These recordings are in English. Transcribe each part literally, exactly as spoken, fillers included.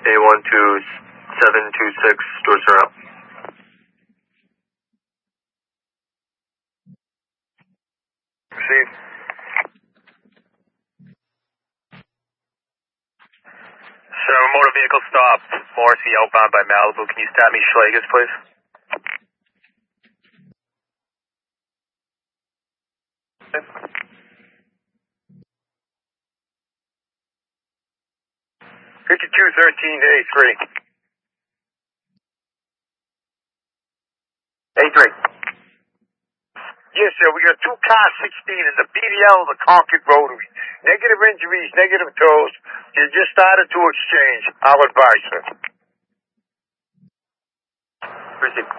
A one two seven two six, doors are up. Proceed. So, motor vehicle stop, Morrissey outbound by Malibu. Can you stab me Schlagus, please? fifty-two thirteen to A three. A three. Yes, sir. We got two cars, sixteen in the B D L of the Concord Rotary. Negative injuries, negative tows. You just started to exchange. I'll advise, sir. Proceed.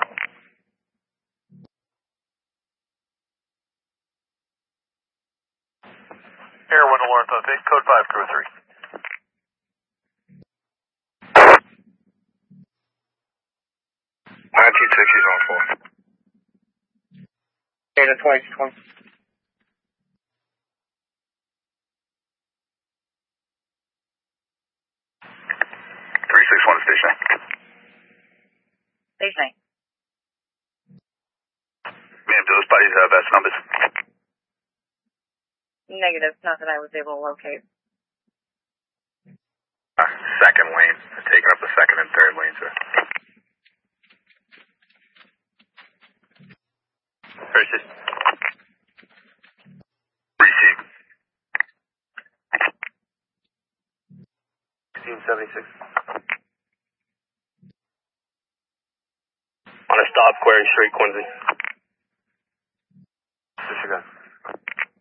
Air one to Lawrence, okay. Code five, crew three. nineteen sixties on four. Data twice, twenty. three six one station. Station. Ma'am, do those buddies have vest numbers? Negative, not that I was able to locate. Uh, second lane. They're taking up the second and third lane, sir. Proceed. Receive. sixteen seventy-six. On a stop, Query Street, Quincy.